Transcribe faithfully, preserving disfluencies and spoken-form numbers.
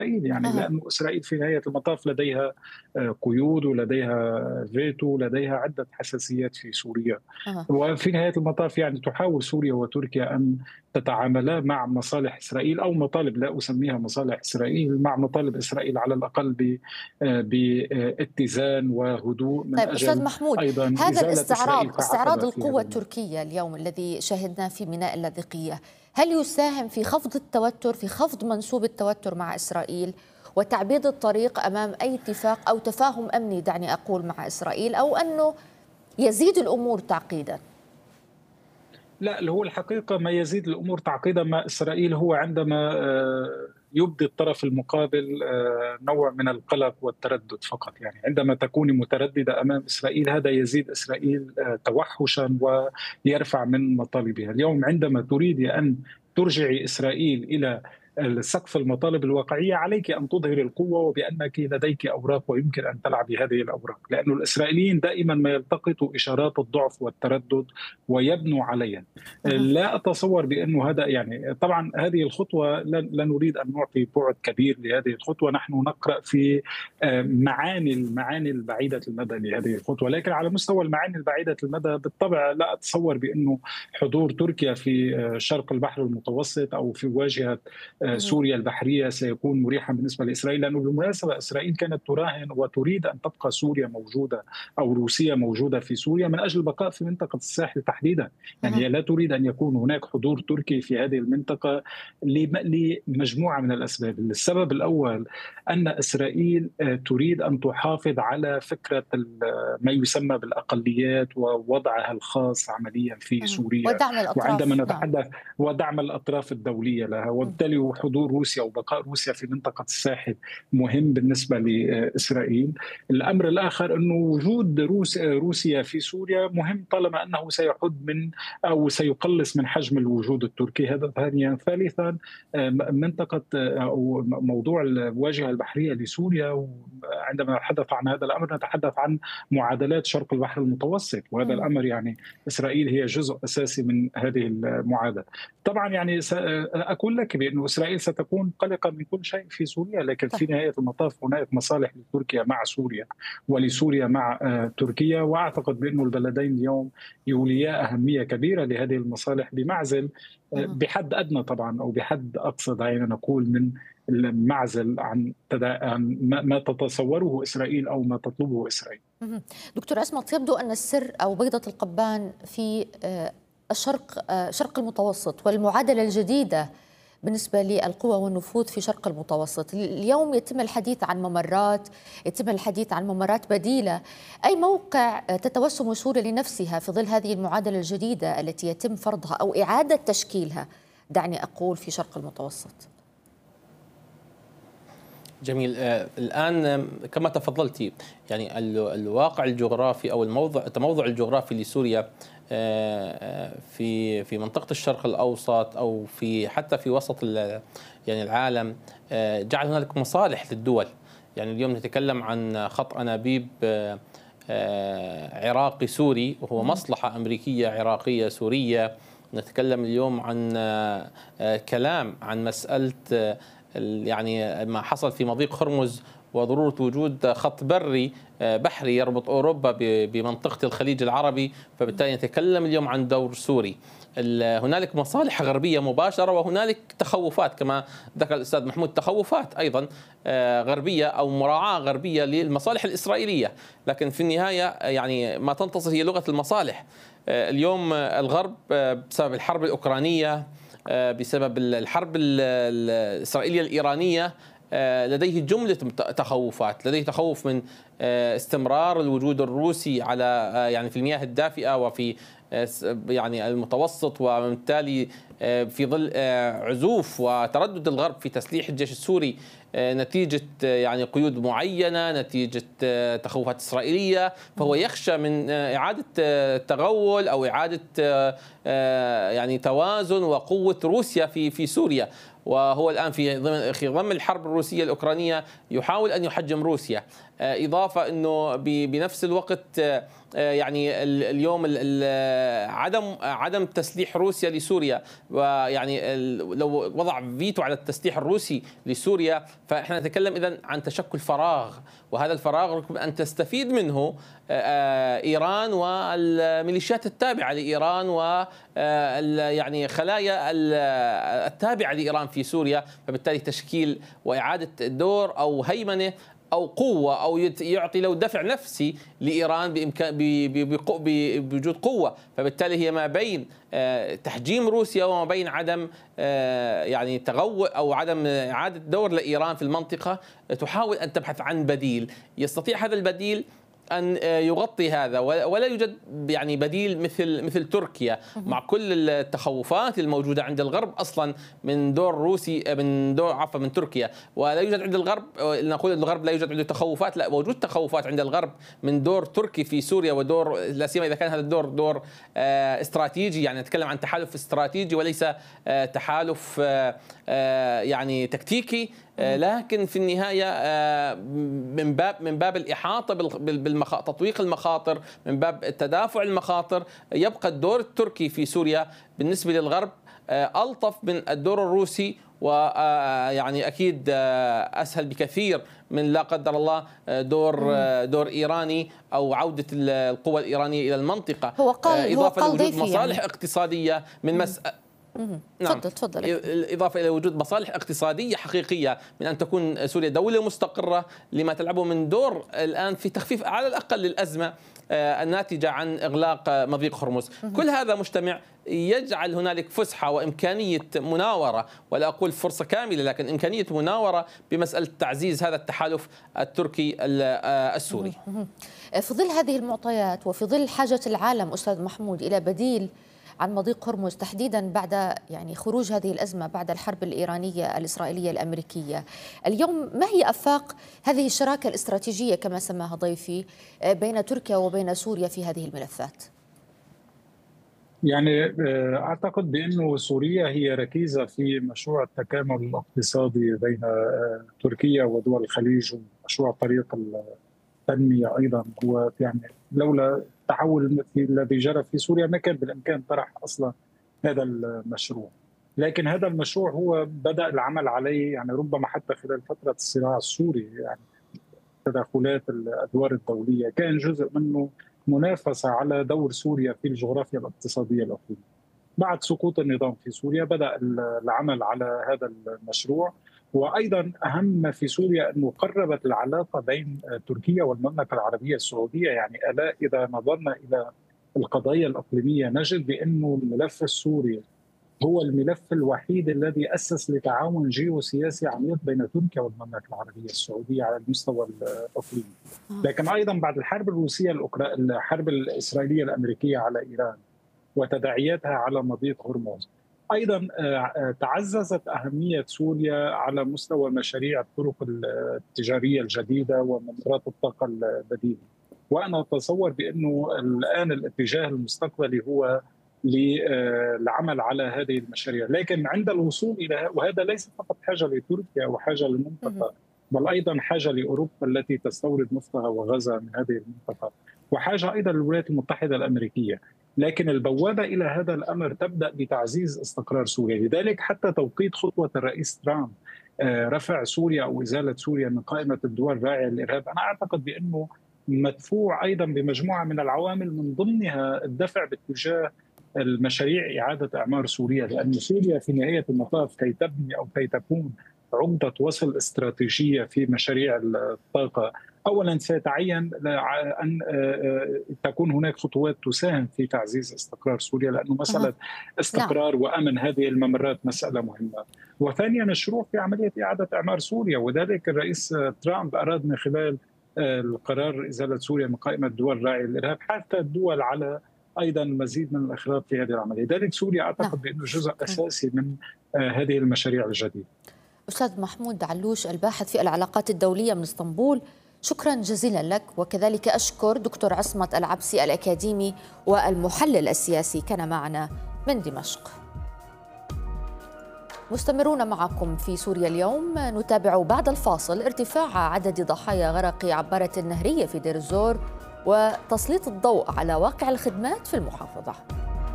يعني أها. لأن إسرائيل في نهاية المطاف لديها آآ قيود ولديها فيتو ولديها عدة حساسيات في سوريا، أها. وفي نهاية المطاف يعني تحاول سوريا وتركيا أن تتعاملا مع مصالح إسرائيل أو مطالب لا أسميها مصالح إسرائيل، مع مطالب إسرائيل على الأقل ب آآ باتزان وهدوء من طيب أستاذ أجل محمود، أيضًا هذا إزالة إسرائيل الاستعراض استعراض كعقبة في القوة هذا الملف. التركية اليوم الذي شهدناه في ميناء اللاذقية، هل يساهم في خفض التوتر، في خفض منسوب التوتر مع إسرائيل وتعبيد الطريق أمام أي اتفاق أو تفاهم أمني، دعني أقول، مع إسرائيل، أو أنه يزيد الأمور تعقيدا؟ لا، اللي هو الحقيقة ما يزيد الأمور تعقيدا مع إسرائيل هو عندما آه، يبدي الطرف المقابل آه، نوع من القلق والتردد فقط. يعني عندما تكوني مترددة أمام إسرائيل هذا يزيد إسرائيل آه، توحشا ويرفع من مطالبها. اليوم عندما تريدي أن ترجعي إسرائيل إلى سقف المطالب الواقعية عليك أن تظهر القوة وبأنك لديك أوراق ويمكن أن تلعبي هذه الأوراق، لأن الإسرائيليين دائما ما يلتقطوا إشارات الضعف والتردد ويبنوا عليها. أها. لا أتصور بأنه هذا يعني طبعا هذه الخطوة لا نريد أن نعطي بعد كبير لهذه الخطوة. نحن نقرأ في آه، معاني المعاني البعيدة المدى لهذه الخطوة، لكن على مستوى المعاني البعيدة المدى بالطبع لا أتصور بأنه حضور تركيا في آه، شرق البحر المتوسط أو في واجهة آه، مهم. سوريا البحرية سيكون مريحا بالنسبة لإسرائيل، لأنه بالمناسبة إسرائيل كانت تراهن وتريد أن تبقى سوريا موجودة أو روسيا موجودة في سوريا من أجل البقاء في منطقة الساحل تحديدا. يعني أها. هي لا تريد أن يكون هناك حضور تركي في هذه المنطقة لمجموعة من الأسباب. السبب الأول أن إسرائيل آه، تريد أن تحافظ على فكرة ما يسمى بالأقليات ووضعها الخاص عمليا في أها. سوريا. ودعم وعندما الأطراف، نعم. نتحدث ودعم الأطراف الدولية لها، مم. وبالتالي حضور روسيا وبقاء روسيا في منطقة الساحل مهم بالنسبة لإسرائيل. الأمر الآخر أنه وجود روسيا في سوريا مهم طالما أنه سيحد من أو سيقلص من حجم الوجود التركي، هذا ثانيا. ثالثا منطقة أو موضوع الواجهة البحرية لسوريا، عندما نتحدث عن هذا الأمر نتحدث عن معادلات شرق البحر المتوسط، وهذا مم. الأمر يعني إسرائيل هي جزء أساسي من هذه المعادلة. طبعا يعني أقول لك بأن إسرائيل ستكون قلقة من كل شيء في سوريا، لكن طيب. في نهاية المطاف هناك مصالح لتركيا مع سوريا ولسوريا مع تركيا، وأعتقد بأن البلدين اليوم يوليا أهمية كبيرة لهذه المصالح بمعزل مم. بحد أدنى طبعا أو بحد أقصى دعينا نقول من المعزل عن عن ما تتصوره إسرائيل أو ما تطلبه إسرائيل. مهم. دكتور أسمت، يبدو أن السر أو بيضة القبان في آه، الشرق آه، شرق المتوسط والمعادلة الجديدة بالنسبة للقوى والنفوذ في شرق المتوسط. اليوم يتم الحديث عن ممرات، يتم الحديث عن ممرات بديلة. أي موقع آه، تتوسم سوريا لنفسها في ظل هذه المعادلة الجديدة التي يتم فرضها أو إعادة تشكيلها، دعني أقول، في شرق المتوسط؟ جميل. آه، الآن كما تفضلتي يعني الواقع الجغرافي أو الموضع التموضع الجغرافي لسوريا آه، في في منطقة الشرق الأوسط أو في حتى في وسط يعني العالم آه، جعل هنالك مصالح للدول. يعني اليوم نتكلم عن خط أنابيب عراقي سوري وهو مصلحة أمريكية عراقية سورية. نتكلم اليوم عن كلام عن مسألة يعني ما حصل في مضيق هرمز وضرورة وجود خط بري بحري يربط أوروبا بمنطقة الخليج العربي، فبالتالي نتكلم اليوم عن دور سوري. هنالك مصالح غربية مباشرة وهنالك تخوفات كما ذكر الأستاذ محمود، تخوفات أيضا غربية أو مراعاة غربية للمصالح الإسرائيلية، لكن في النهاية يعني ما تنتصر هي لغة المصالح. اليوم الغرب بسبب الحرب الأوكرانية، بسبب الحرب الإسرائيلية الإيرانية، لديه جملة تخوفات، لديه تخوف من استمرار الوجود الروسي على يعني في المياه الدافئة وفي يعني المتوسط، وبالتالي في ظل عزوف وتردد الغرب في تسليح الجيش السوري نتيجة يعني قيود معينة، نتيجة تخوفات إسرائيلية، فهو يخشى من إعادة تغول أو إعادة يعني توازن وقوة روسيا في في سوريا. وهو الآن في ضمن في ضمن الحرب الروسية الأوكرانية يحاول أن يحجم روسيا. إضافة أنه بنفس الوقت يعني اليوم عدم عدم تسليح روسيا لسوريا، ويعني لو وضع فيتو على التسليح الروسي لسوريا فاحنا نتكلم اذا عن تشكل فراغ، وهذا الفراغ يمكن ان تستفيد منه ايران والميليشيات التابعه لايران و يعني خلايا التابعه لايران في سوريا، فبالتالي تشكيل واعاده دور او هيمنه أو قوة أو يعطي له دفع نفسي لإيران بإمكان بوجود قوة، فبالتالي هي ما بين تحجيم روسيا وما بين عدم يعني تغوء أو عدم إعادة دور لإيران في المنطقة. تحاول أن تبحث عن بديل يستطيع هذا البديل أن يغطي هذا، ولا يوجد يعني بديل مثل مثل تركيا مع كل التخوفات الموجودة عند الغرب أصلا من دور روسي من دور عفوا من تركيا، ولا يوجد عند الغرب نقول الغرب لا يوجد عنده تخوفات، لا موجود تخوفات عند الغرب من دور تركي في سوريا، ودور لا سيما إذا كان هذا الدور دور استراتيجي، يعني نتكلم عن تحالف استراتيجي وليس تحالف يعني تكتيكي، لكن في النهاية من باب من باب الإحاطة بالمخاطر، تطويق المخاطر، من باب تدافع المخاطر، يبقى الدور التركي في سوريا بالنسبة للغرب ألطف من الدور الروسي، ويعني أكيد أسهل بكثير من لا قدر الله دور دور إيراني أو عودة القوى الإيرانية إلى المنطقة. هو قال إضافة هو قال لوجود مصالح يعني. اقتصادية من مسألة نعم. تفضل تفضل. إضافة إلى وجود مصالح اقتصادية حقيقية من أن تكون سوريا دولة مستقرة لما تلعبه من دور الآن في تخفيف على الأقل للأزمة الناتجة عن إغلاق مضيق هرمز. كل هذا مجتمع يجعل هنالك فسحة وإمكانية مناورة، ولا أقول فرصة كاملة لكن إمكانية مناورة بمسألة تعزيز هذا التحالف التركي السوري. في ظل هذه المعطيات وفي ظل حاجة العالم أستاذ محمود إلى بديل عن مضيق هرمز تحديدا بعد يعني خروج هذه الأزمة بعد الحرب الإيرانية الإسرائيلية الأمريكية، اليوم ما هي آفاق هذه الشراكة الاستراتيجية كما سماها ضيفي بين تركيا وبين سوريا في هذه الملفات؟ يعني أعتقد بأنه سوريا هي ركيزة في مشروع التكامل الاقتصادي بين تركيا ودول الخليج، ومشروع طريق التنمية أيضا. هو يعني لولا التحول الذي جرى في سوريا ما كان بالإمكان طرح أصلا هذا المشروع، لكن هذا المشروع هو بدأ العمل عليه يعني ربما حتى خلال فترة الصراع السوري، يعني تدخلات الأدوار الدولية كان جزء منه منافسة على دور سوريا في الجغرافيا الاقتصادية الأقليمية. بعد سقوط النظام في سوريا بدأ العمل على هذا المشروع، وأيضا أهم ما في سوريا أنه قربت العلاقة بين تركيا والمملكة العربية السعودية. يعني ألا إذا نظرنا إلى القضايا الإقليمية نجد بأنه الملف السوري هو الملف الوحيد الذي أسس لتعاون جيوسياسي عميق بين تركيا والمملكة العربية السعودية على المستوى الإقليمي. لكن أيضا بعد الحرب الروسية الأوكرا... الحرب الإسرائيلية الأمريكية على إيران وتداعياتها على مضيق هرمز، أيضا تعززت أهمية سوريا على مستوى مشاريع الطرق التجارية الجديدة وممرات الطاقة البديلة. وأنا أتصور بأنه الآن الاتجاه المستقبلي هو للعمل على هذه المشاريع، لكن عند الوصول إلى، وهذا ليس فقط حاجة لتركيا وحاجة للمنطقة بل أيضا حاجة لأوروبا التي تستورد نفطها وغازها من هذه المنطقة، وحاجة أيضا للولايات المتحدة الأمريكية. لكن البوابة إلى هذا الأمر تبدأ بتعزيز استقرار سوريا. لذلك حتى توقيت خطوة الرئيس ترامب رفع سوريا أو إزالة سوريا من قائمة الدول الراعية للإرهاب، أنا أعتقد بأنه مدفوع أيضا بمجموعة من العوامل من ضمنها الدفع باتجاه المشاريع إعادة إعمار سوريا، لأن سوريا في نهاية المطاف كي تبني أو كي تكون عقدة وصل استراتيجية في مشاريع الطاقة، أولا سيتعين أن تكون هناك خطوات تساهم في تعزيز استقرار سوريا، لأنه مسألة استقرار وأمن هذه الممرات مسألة مهمة. وثانيا الشروع في عملية إعادة إعمار سوريا، وذلك الرئيس ترامب أراد من خلال القرار إزالة سوريا من قائمة الدول الراعية للإرهاب حتى الدول على أيضا مزيد من الإخراج في هذه العملية. لذلك سوريا أعتقد بأنه جزء أساسي من هذه المشاريع الجديدة. أستاذ محمود علوش الباحث في العلاقات الدولية من اسطنبول، شكرا جزيلا لك، وكذلك أشكر دكتور عصمت العبسي الأكاديمي والمحلل السياسي كان معنا من دمشق. مستمرون معكم في سوريا اليوم، نتابع بعد الفاصل ارتفاع عدد ضحايا غرق عبارة نهرية في دير الزور وتسليط الضوء على واقع الخدمات في المحافظة.